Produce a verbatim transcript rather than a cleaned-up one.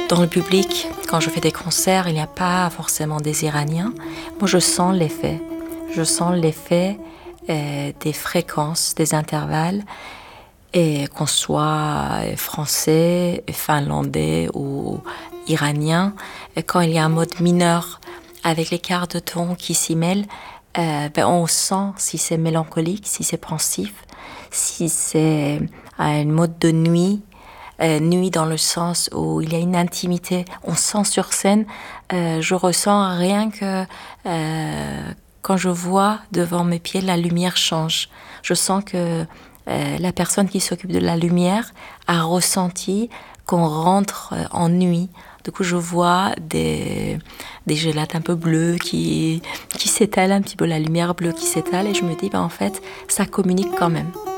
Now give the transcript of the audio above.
Dans le public, quand je fais des concerts, il n'y a pas forcément des Iraniens. Moi, je sens l'effet. Je sens l'effet euh, des fréquences, des intervalles, et qu'on soit français, finlandais ou iranien. Et quand il y a un mode mineur avec les quarts de ton qui s'y mêlent, euh, ben on sent si c'est mélancolique, si c'est pensif, si c'est euh, une mode de nuit. Euh, nuit dans le sens où il y a une intimité, on sent sur scène, euh, je ressens rien que euh, quand je vois devant mes pieds, la lumière change. Je sens que euh, la personne qui s'occupe de la lumière a ressenti qu'on rentre euh, en nuit. Du coup, je vois des, des gélates un peu bleues qui, qui s'étalent un petit peu, la lumière bleue qui s'étale, et je me dis, ben, en fait, ça communique quand même.